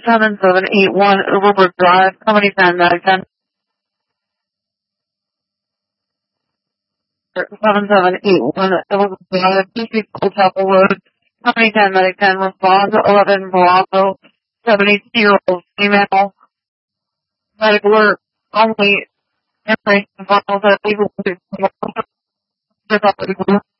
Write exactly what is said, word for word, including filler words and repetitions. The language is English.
seven seven eight one Overbrook Drive, Company ten, Medic ten. seven seven eight one Overbrook Drive, P C School Chapel Road, Company ten, Medic ten. Respond to eleven Bravo, seventy-two-year-old female. Medic alert. Only information files that legal to